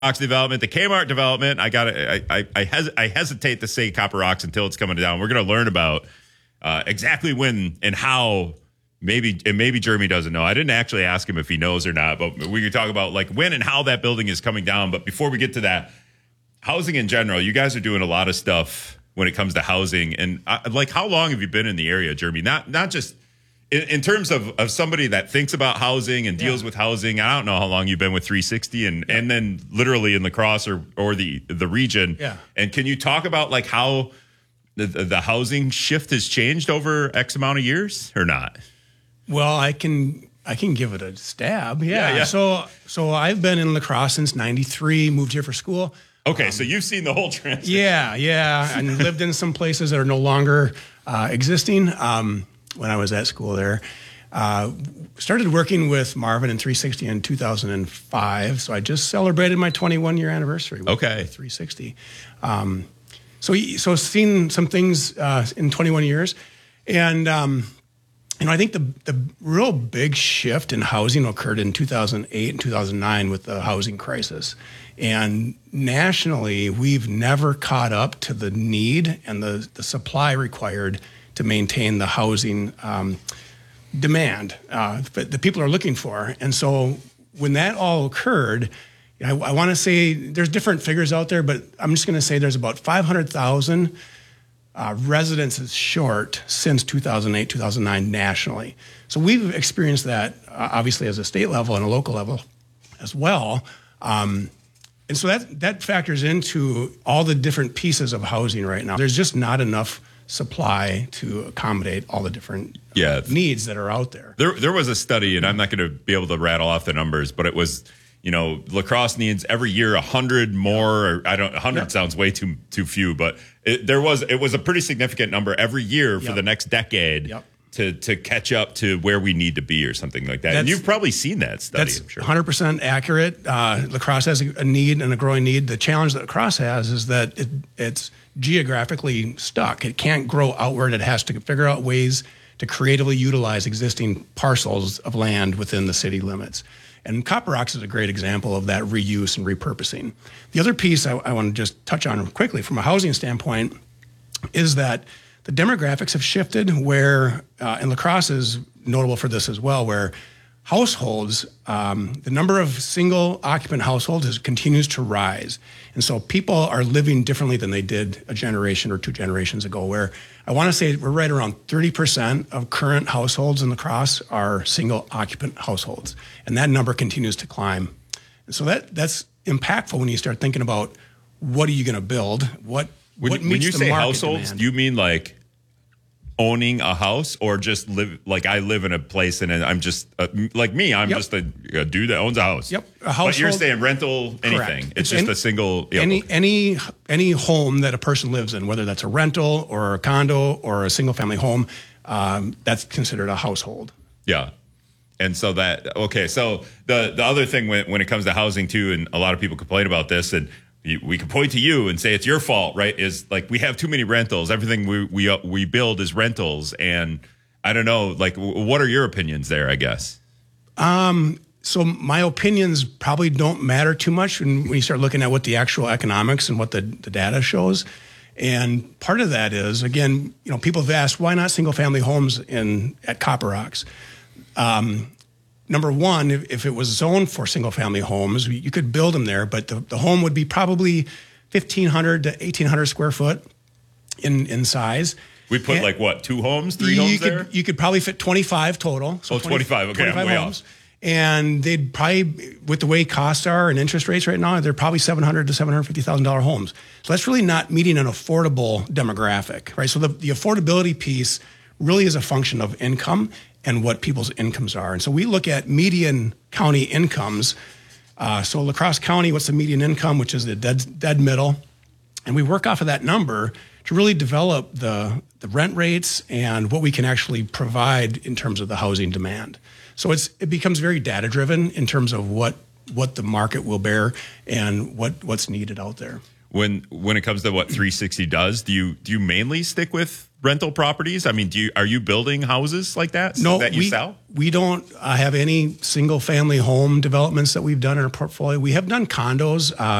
Rocks development, the Kmart development. I hesitate to say Copper Rocks until it's coming down. We're going to learn about exactly when and how. Maybe Jeremy doesn't know. I didn't actually ask him if he knows or not, but we could talk about like when and how that building is coming down. But before we get to that, housing in general, you guys are doing a lot of stuff when it comes to housing. And like, how long have you been in the area, Jeremy? Not just in terms of somebody that thinks about housing and deals with housing. I don't know how long you've been with 360 and then literally in La Crosse or the region. Yeah. And can you talk about like how the housing shift has changed over X amount of years or not? Well, I can give it a stab. Yeah. So I've been in La Crosse since '93. Moved here for school. Okay, so you've seen the whole transition. Yeah, and lived in some places that are no longer existing. When I was at school there, started working with Marvin and 360 in 2005. So I just celebrated my 21-year anniversary. With 360. So seen some things in 21 years, and. I think the real big shift in housing occurred in 2008 and 2009 with the housing crisis. And nationally, we've never caught up to the need and the supply required to maintain the housing demand that people are looking for. And so when that all occurred, I want to say there's different figures out there, but I'm just going to say there's about 500,000 residences short since 2008, 2009 nationally. So we've experienced that obviously as a state level and a local level as well. And so that factors into all the different pieces of housing right now. There's just not enough supply to accommodate all the different needs that are out there. There was a study, and I'm not going to be able to rattle off the numbers, but it was, La Crosse needs every year 100 more. Or 100 sounds way too few, but it was a pretty significant number every year for the next decade to catch up to where we need to be or something like that. And you've probably seen that study. That's I'm sure. 100% accurate. La Crosse has a need and a growing need. The challenge that La Crosse has is that it's geographically stuck. It can't grow outward. It has to figure out ways to creatively utilize existing parcels of land within the city limits. And Copper Rocks is a great example of that reuse and repurposing. The other piece I want to just touch on quickly from a housing standpoint is that the demographics have shifted where, and La Crosse is notable for this as well, where households, the number of single occupant households continues to rise. And so people are living differently than they did a generation or two generations ago, where I want to say we're right around 30% of current households in La Crosse are single occupant households. And that number continues to climb. And so that's impactful when you start thinking about what are you going to build? What meets the market when you say households, demand? do you mean like owning a house or just live, like I live in a place and I'm just like me, I'm just a dude that owns a house. Yep. A household. But you're saying rental, anything. Correct. It's just a single. Any home that a person lives in, whether that's a rental or a condo or a single family home, that's considered a household. Yeah. And so so the other thing when it comes to housing too, and a lot of people complain about this, and we can point to you and say it's your fault, right? Is like we have too many rentals. Everything we build is rentals, and I don't know. Like, what are your opinions there? I guess. So my opinions probably don't matter too much when you start looking at what the actual economics and what the data shows. And part of that is, again, people have asked why not single family homes at Copper Rocks. Number one, if it was zoned for single-family homes, you could build them there, but the home would be probably 1,500 to 1,800 square foot in size. We put three homes there? You could probably fit 25 total. So 25, okay, 25 I'm way homes. off. And they'd probably, with the way costs are and interest rates right now, they're probably $700,000 to $750,000 homes. So that's really not meeting an affordable demographic, right? So the affordability piece really is a function of income and what people's incomes are. And so we look at median county incomes. So La Crosse County, what's the median income, which is the dead middle. And we work off of that number to really develop the rent rates and what we can actually provide in terms of the housing demand. So it becomes very data driven in terms of what the market will bear and what's needed out there. When it comes to what 360 does, do you mainly stick with rental properties? I mean, are you building houses like that No, that you sell? We don't have any single family home developments that we've done in our portfolio. We have done condos.